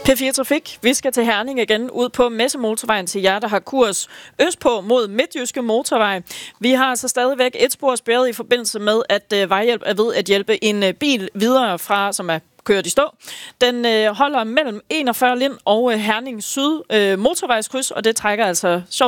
P4 Trafik. Vi skal til Herning igen, ud på Messemotorvejen til jer, der har kurs østpå mod Midtjyske Motorvej. Vi har altså stadigvæk et spor spærret i forbindelse med, at Vejhjælp er ved at hjælpe en bil videre fra, som er kørt i stå. Den holder mellem 41 Lind og Herning Syd motorvejskryds, og det trækker altså sjovt